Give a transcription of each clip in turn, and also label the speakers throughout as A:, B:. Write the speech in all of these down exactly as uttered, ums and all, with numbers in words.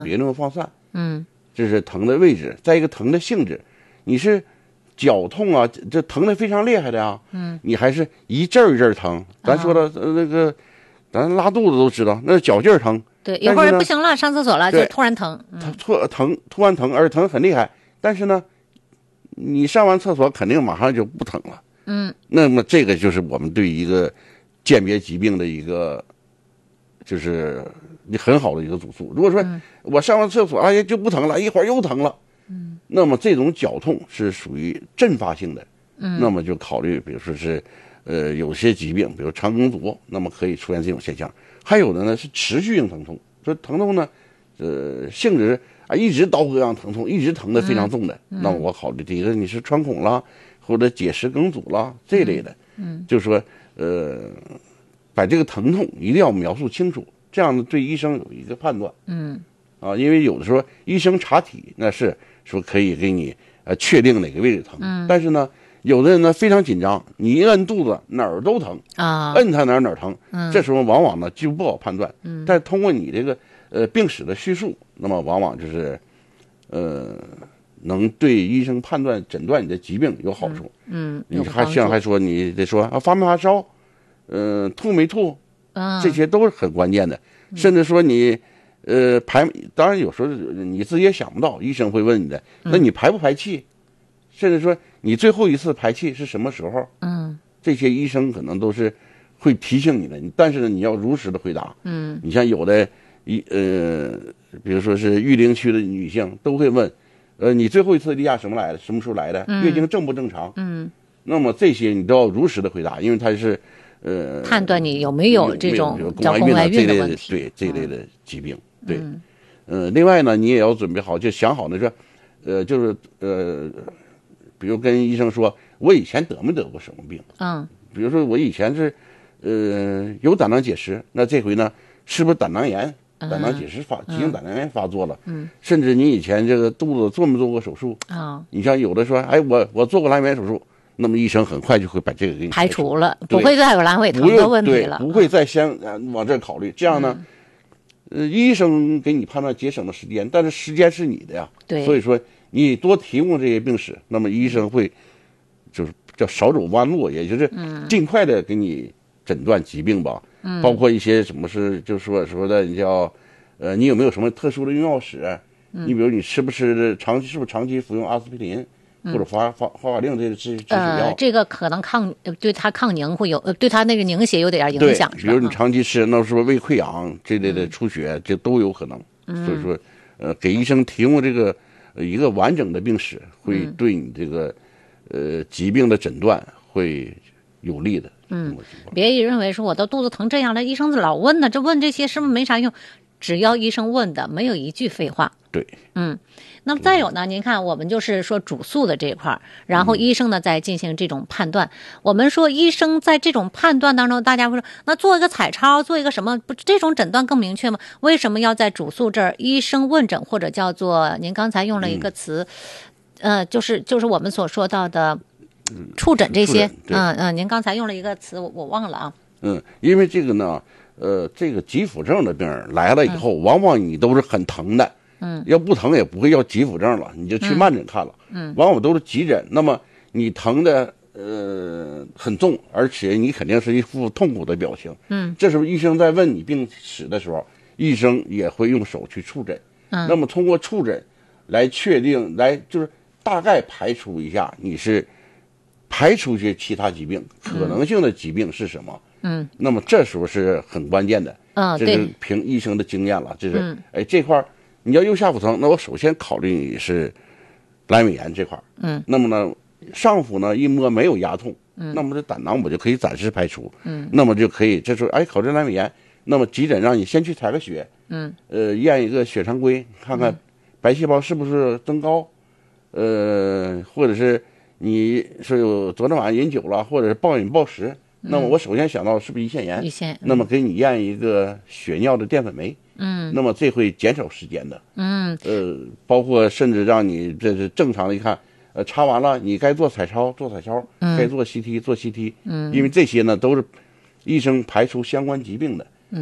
A: 别那么放散，
B: 嗯，
A: 这是疼的位置。再一个疼的性质，你是绞痛啊，这疼的非常厉害的啊，
B: 嗯，
A: 你还是一阵儿一阵儿疼。咱说的、呃、那个，咱拉肚子都知道，那是绞劲儿疼。
B: 对，一会儿不行了，上厕所了就突然疼，
A: 嗯、突疼突然疼，而且疼很厉害。但是呢，你上完厕所肯定马上就不疼了。
B: 嗯，
A: 那么这个就是我们对一个鉴别疾病的一个，就是你很好的一个主诉。如果说我上完厕所，哎呀就不疼了，一会儿又疼了，嗯，那么这种绞痛是属于阵发性的，嗯，那么就考虑，比如说是，呃，有些疾病，比如肠梗阻，那么可以出现这种现象。还有的呢是持续性疼痛，说疼痛呢，呃，性质啊一直刀割样疼痛，一直疼得非常重的，嗯、那么我考虑第一个你是穿孔了。或者结石梗阻啦这类的，嗯，就是说，呃，把这个疼痛一定要描述清楚，这样呢对医生有一个判断，
B: 嗯，
A: 啊，因为有的时候医生查体那是说可以给你呃确定哪个位置疼，嗯，但是呢，有的人呢非常紧张，你一摁肚子哪儿都疼
B: 啊，
A: 摁他哪儿哪儿疼，嗯，这时候往往呢就不好判断，嗯，但通过你这个呃病史的叙述，那么往往就是，呃。能对医生判断诊断你的疾病有好处。
B: 嗯，嗯
A: 你还像还说你得说啊发没发烧，嗯、呃、吐没吐，
B: 啊，
A: 这些都是很关键的。嗯、甚至说你呃排，当然有时候你自己也想不到，医生会问你的，那你排不排气？嗯、甚至说你最后一次排气是什么时候？
B: 嗯，
A: 这些医生可能都是会提醒你的，但是呢你要如实的回答。
B: 嗯，
A: 你像有的一呃，比如说是育龄区的女性都会问。呃，你最后一次例假什么来的？什么时候来的？
B: 嗯、
A: 月经正不正常？
B: 嗯，
A: 那么这些你都要如实的回答，因为它是，呃，
B: 判断你有没有这种叫
A: 宫
B: 外孕的
A: 问题，对这一类的疾病，
B: 嗯、
A: 对，呃，另外呢，你也要准备好，就想好呢，说，呃，就是呃，比如跟医生说，我以前得没得过什么病？
B: 嗯，
A: 比如说我以前是，呃，有胆囊结石，那这回呢，是不是胆囊炎？胆囊结石发，急性胆囊炎发作了，嗯，甚至你以前这个肚子做没做过手术
B: 啊？哦、
A: 你像有的说，哎，我我做过阑尾炎手术，那么医生很快就会把这个给你
B: 排除了，不会再有阑尾疼的问题了，
A: 不会再先往这考虑。这样呢，嗯、呃，医生给你判断节省了时间，但是时间是你的呀，
B: 对，
A: 所以说你多提供这些病史，那么医生会就是叫少走弯路，也就是尽快的给你诊断疾病吧。嗯，包括一些什么是，就是说说的，你叫，呃，你有没有什么特殊的用药史？嗯、你比如你吃不吃长期是不是长期服用阿司匹林、嗯、或者法法法法令这个治治水药？
B: 呃，这个可能抗对它抗凝会有，呃，对它那个凝血有点影响，是吧？
A: 比如你长期吃，那是不是胃溃疡这类的出血，嗯、这都有可能。嗯、所以说，呃，给医生提供这个、呃、一个完整的病史，会对你这个、嗯、呃疾病的诊断会有利的。
B: 嗯，别认为说我的肚子疼这样了，医生老问呢，这问这些是不是没啥用？只要医生问的，没有一句废话。
A: 对，
B: 嗯，那么再有呢，您看我们就是说主诉的这一块，然后医生呢再进行这种判断。嗯、我们说医生在这种判断当中，大家会说，那做一个彩超，做一个什么，不这种诊断更明确吗？为什么要在主诉这儿医生问诊，或者叫做您刚才用了一个词，嗯、呃，就是就是我们所说到的。触诊这些，嗯嗯，您刚才用了一个词，我我忘了啊。
A: 嗯，因为这个呢，呃，这个急腹症的病人来了以后，嗯、往往你都是很疼的，嗯，要不疼也不会要急腹症了，你就去慢诊看了，嗯，往往都是急诊。那么你疼的呃很重，而且你肯定是一副痛苦的表情，嗯，这时候医生在问你病史的时候，医生也会用手去触诊，嗯，那么通过触诊来确定，来就是大概排除一下你是。排除一些其他疾病可能性的疾病是什么？嗯，那么这时候是很关键的。
B: 嗯，
A: 这是凭医生的经验了。这是，嗯、哎，这块你要右下腹疼，那我首先考虑你是阑尾炎这块。嗯，那么呢，上腹呢一摸没有压痛，嗯，那么这胆囊我就可以暂时排除。嗯，那么就可以这时候哎考虑阑尾炎，那么急诊让你先去采个血。嗯，呃，验一个血常规，看看白细胞是不是增高，呃，或者是。你是有昨天晚上饮酒了，或者是暴饮暴食，嗯、那么我首先想到是不是胰腺炎？
B: 胰腺，嗯、
A: 那么给你验一个血尿的淀粉酶，嗯，那么这会减少时间的，嗯，呃，包括甚至让你这是正常的，一看，呃，查完了，你该做彩超做彩超，嗯、该做 C T 做 C T，嗯，因为这些呢都是医生排除相关疾病的，嗯，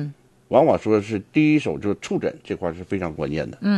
A: 往往说是第一手就是触诊这块是非常关键的。
B: 嗯。